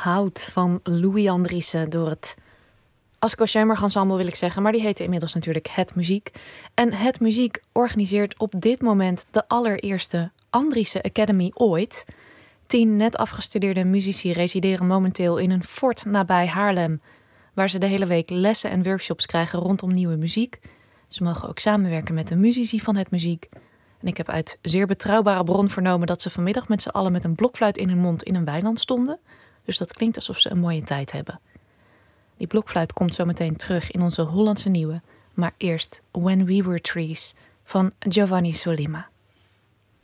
Hout van Louis Andriessen door het Asko Schemer Ensemble wil ik zeggen, maar die heette inmiddels natuurlijk Het Muziek. En Het Muziek organiseert op dit moment de allereerste Andriessen Academy ooit. 10 net afgestudeerde muzici resideren momenteel in een fort nabij Haarlem, waar ze de hele week lessen en workshops krijgen rondom nieuwe muziek. Ze mogen ook samenwerken met de muzici van Het Muziek. En ik heb uit zeer betrouwbare bron vernomen dat ze vanmiddag met z'n allen met een blokfluit in hun mond in een weiland stonden. Dus dat klinkt alsof ze een mooie tijd hebben. Die blokfluit komt zo meteen terug in onze Hollandse nieuwe. Maar eerst When We Were Trees van Giovanni Sollima.